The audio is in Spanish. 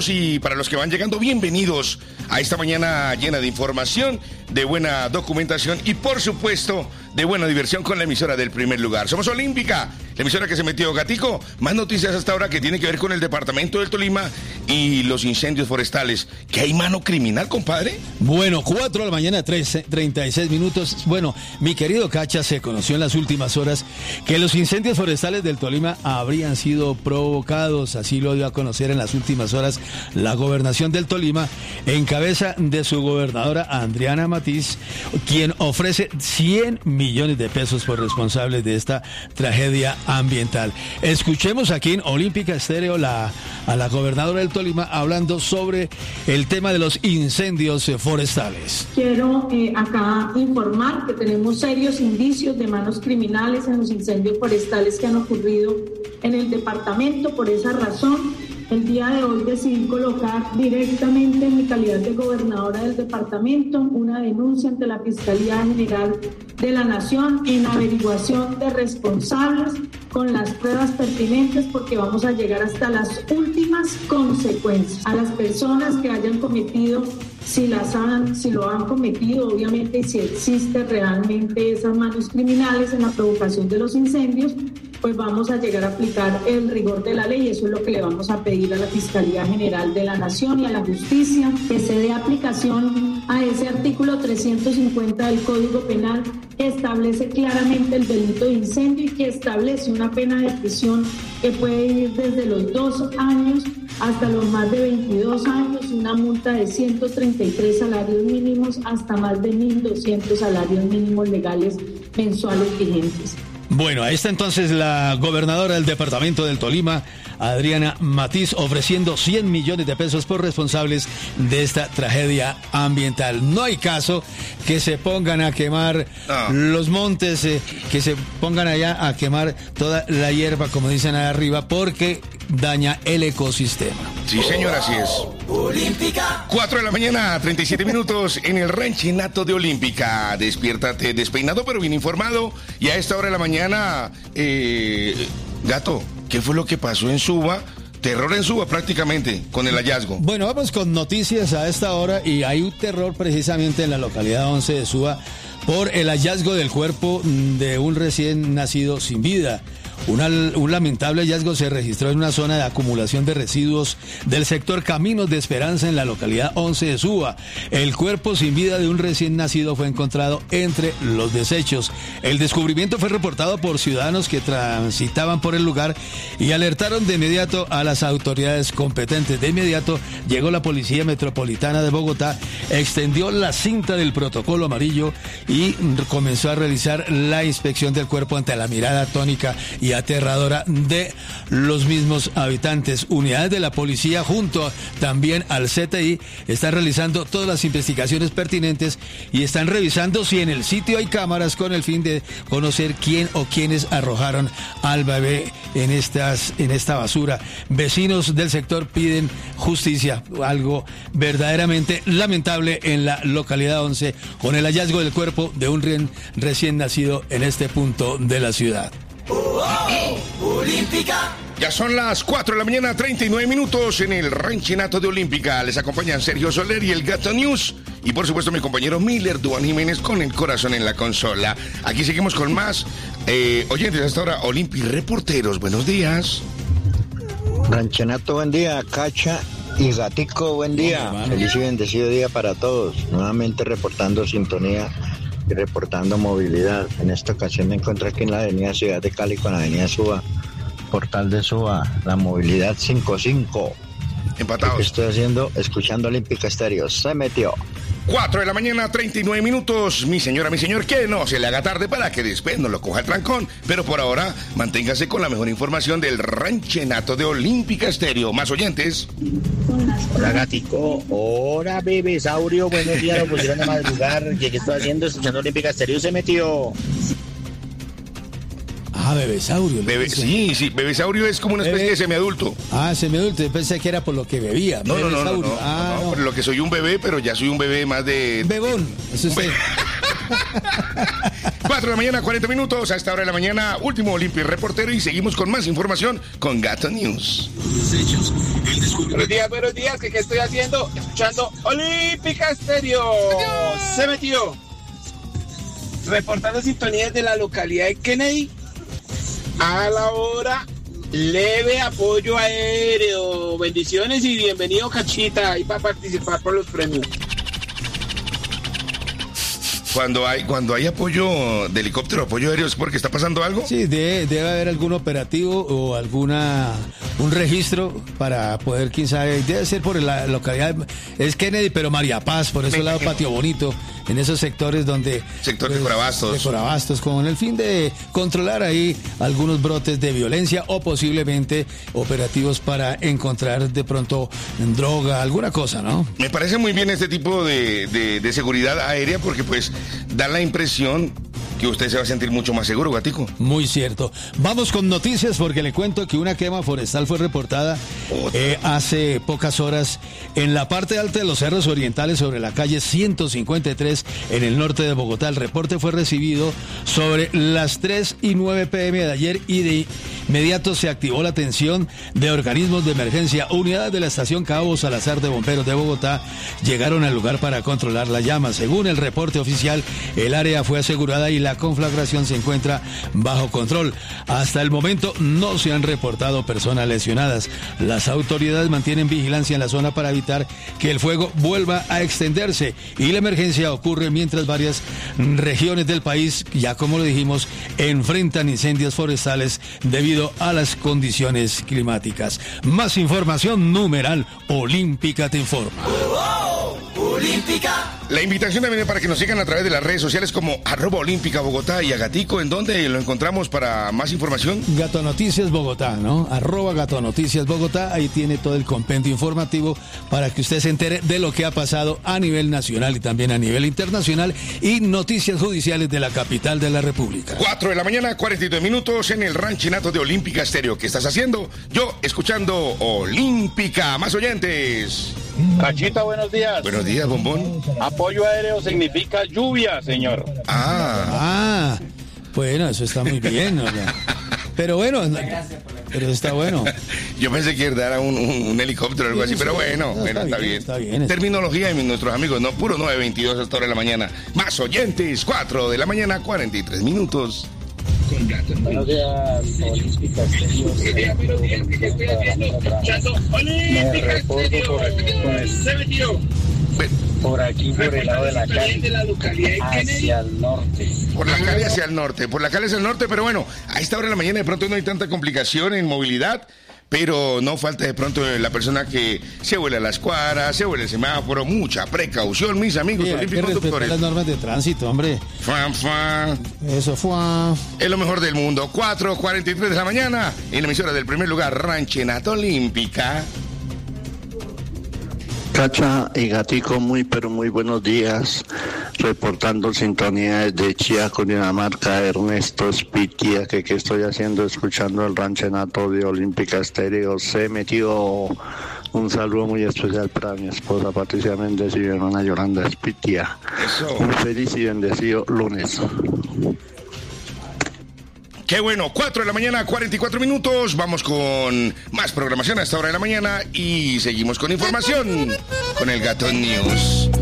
Y para los que van llegando, bienvenidos a esta mañana llena de información, de buena documentación y por supuesto de buena diversión con la emisora del primer lugar. Somos Olímpica, la emisora que se metió gatico. Más noticias hasta ahora que tiene que ver con el departamento del Tolima y los incendios forestales. ¿Que hay mano criminal, compadre? Bueno, 4 de la mañana, 36 minutos. Bueno, mi querido Cacha, se conoció en las últimas horas que los incendios forestales del Tolima habrían sido provocados. Así lo dio a conocer en las últimas horas la gobernación del Tolima, en cabeza de su gobernadora Adriana Matiz, quien ofrece 100 millones de pesos por responsables de esta tragedia ambiental. Escuchemos aquí en Olímpica Estéreo a la gobernadora del Tolima hablando sobre el tema de los incendios forestales. Quiero acá informar que tenemos serios indicios de manos criminales en los incendios forestales que han ocurrido en el departamento. Por esa razón, el día de hoy decidí colocar directamente en mi calidad de gobernadora del departamento una denuncia ante la Fiscalía General de la Nación en averiguación de responsables con las pruebas pertinentes, porque vamos a llegar hasta las últimas consecuencias. A las personas que hayan cometido, si lo han cometido, obviamente, y si existe realmente esas manos criminales en la provocación de los incendios, pues vamos a llegar a aplicar el rigor de la ley. Eso es lo que le vamos a pedir a la Fiscalía General de la Nación y a la Justicia, que se dé aplicación a ese artículo 350 del Código Penal, que establece claramente el delito de incendio y que establece una pena de prisión que puede ir desde los 2 años hasta los más de 22 años, una multa de 133 salarios mínimos hasta más de 1.200 salarios mínimos legales mensuales vigentes. Bueno, ahí está entonces la gobernadora del departamento del Tolima, Adriana Matiz, ofreciendo 100 millones de pesos por responsables de esta tragedia ambiental. No hay caso que se pongan a quemar los montes, que se pongan allá a quemar toda la hierba, como dicen allá arriba, porque daña el ecosistema. Sí, señor, así es. Olímpica. 4 de la mañana, 37 minutos en el ranchinato de Olímpica. Despiértate despeinado pero bien informado. Y a esta hora de la mañana, Gato, ¿qué fue lo que pasó en Suba? Terror en Suba prácticamente, con el hallazgo. Bueno, vamos con noticias a esta hora y hay un terror precisamente en la localidad 11 de Suba por el hallazgo del cuerpo de un recién nacido sin vida. Un lamentable hallazgo se registró en una zona de acumulación de residuos del sector Caminos de Esperanza en la localidad 11 de Suba. El cuerpo sin vida de un recién nacido fue encontrado entre los desechos. El descubrimiento fue reportado por ciudadanos que transitaban por el lugar y alertaron de inmediato a las autoridades competentes. De inmediato llegó la Policía Metropolitana de Bogotá, extendió la cinta del protocolo amarillo y comenzó a realizar la inspección del cuerpo ante la mirada atónica y aterradora de los mismos habitantes. Unidades de la policía junto también al CTI están realizando todas las investigaciones pertinentes y están revisando si en el sitio hay cámaras con el fin de conocer quién o quiénes arrojaron al bebé en esta basura. Vecinos del sector piden justicia, algo verdaderamente lamentable en la localidad 11 con el hallazgo del cuerpo de un recién nacido en este punto de la ciudad. Olímpica. Ya son las 4 de la mañana, 39 minutos en el ranchinato de Olímpica. Les acompañan Sergio Soler y el Gato News. Y por supuesto mi compañero Miller Duan Jiménez con el corazón en la consola. Aquí seguimos con más oyentes hasta ahora. Olympi Reporteros, buenos días. Ranchinato, buen día. Cacha y Gatico, buen día. Feliz y bendecido día para todos. Nuevamente reportando sintonía y reportando movilidad. En esta ocasión me encuentro aquí en la avenida Ciudad de Cali con la avenida Suba, Portal de Suba, la movilidad 5-5. Empatados. ¿Qué estoy haciendo? Escuchando Olímpica Estéreo. Se metió. 4 de la mañana, 39 minutos. Mi señora, mi señor, que no se le haga tarde para que después no lo coja el trancón. Pero por ahora, manténgase con la mejor información del ranchenato de Olímpica Estéreo. Más oyentes. Hola, Gatico. Hola, Bebesaurio. Buenos días, lo pusieron a madrugar. ¿Qué estoy haciendo? Escuchando Olímpica Estéreo. Se metió. Ah, Bebesaurio. Sí, Bebesaurio es como una especie de semiadulto. Ah, semiadulto. Yo pensé que era por lo que bebía. No, No. Por lo que soy un bebé, pero ya soy un bebé más de... Bebón. Eso es 4 de la mañana, 40 minutos. A esta hora de la mañana, último Olimpia Reportero y seguimos con más información con Gato News. Buenos días, ¿qué estoy haciendo? Escuchando Olímpica Estéreo. Se metió. Reportando sintonías de la localidad de Kennedy. A la hora, leve apoyo aéreo. Bendiciones y bienvenido, Cachita, ahí para participar por los premios. Cuando hay apoyo de helicóptero, apoyo aéreo, ¿es porque está pasando algo? Sí, debe haber algún operativo o un registro para poder, quién sabe, debe ser por la localidad, es Kennedy, pero María Paz, por ese lado Patio Bonito, en esos sectores donde... Sector de Corabastos. De Corabastos, con el fin de controlar ahí algunos brotes de violencia o posiblemente operativos para encontrar de pronto droga, alguna cosa, ¿no? Me parece muy bien este tipo de seguridad aérea porque pues da la impresión que usted se va a sentir mucho más seguro, Gatico. Muy cierto. Vamos con noticias porque le cuento que una quema forestal fue reportada hace pocas horas en la parte alta de los cerros orientales sobre la calle 153 en el norte de Bogotá. El reporte fue recibido sobre las 3:09 p.m. de ayer y de inmediato se activó la atención de organismos de emergencia. Unidades de la estación Cabo Salazar de Bomberos de Bogotá llegaron al lugar para controlar la llama. Según el reporte oficial, el área fue asegurada y la conflagración se encuentra bajo control. Hasta el momento no se han reportado personas lesionadas. Las autoridades mantienen vigilancia en la zona para evitar que el fuego vuelva a extenderse y la emergencia ocurre mientras varias regiones del país, ya como lo dijimos, enfrentan incendios forestales debido a las condiciones climáticas. Más información, numeral Olímpica te informa. Olímpica. La invitación también es para que nos sigan a través de las redes sociales como @Olímpica Bogotá y a Gatico, ¿en dónde lo encontramos para más información? Gato Noticias Bogotá, ¿no? @Gato Noticias Bogotá, ahí tiene todo el compendio informativo para que usted se entere de lo que ha pasado a nivel nacional y también a nivel internacional y noticias judiciales de la capital de la República. 4 de la mañana, 42 minutos en el ranchinato de Olímpica Estéreo. ¿Qué estás haciendo? Yo escuchando Olímpica. Más oyentes. Cachita, buenos días. Buenos días, bombón. Apoyo aéreo significa lluvia, señor. Bueno, eso está muy bien, ¿no? Pero bueno, pero está bueno. Yo pensé que era un helicóptero o algo así, pero bueno, está bien. Está bien. Terminología de nuestros amigos, no, puro 9:22 hasta hora de la mañana. Más oyentes, 4 de la mañana, 43 minutos. Buenos días, Olímpica Estéreo. Me reporto por aquí, por el lado de la calle, hacia el norte. Por la calle hacia el norte, pero bueno, a esta hora de la mañana de pronto no hay tanta complicación en movilidad. Pero no falta de pronto la persona que se vuela las cuadras, se vuela el semáforo, mucha precaución, mis amigos olímpicos conductores. Las normas de tránsito, hombre. Eso fue. Es lo mejor del mundo. 4:43 de la mañana en la emisora del primer lugar, Ranchenato Olímpica. Cacha y Gatico, pero muy buenos días. Reportando sintonía desde Chía, Cundinamarca, Ernesto Spitia, que estoy haciendo, escuchando el ranchenato de Olímpica Estéreo. Se metió un saludo muy especial para mi esposa Patricia Méndez y mi hermana Yolanda Spitia. Un feliz y bendecido lunes. Qué bueno, 4 de la mañana, 44 minutos. Vamos con más programación a esta hora de la mañana y seguimos con información con el Gato News.